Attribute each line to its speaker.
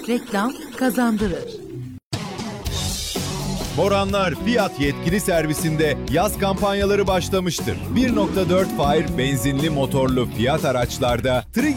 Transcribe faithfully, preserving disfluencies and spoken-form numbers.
Speaker 1: Reklam kazandırır.
Speaker 2: Boranlar Fiyat yetkili servisinde yaz kampanyaları başlamıştır. bir nokta dört Fire benzinli motorlu Fiat araçlarda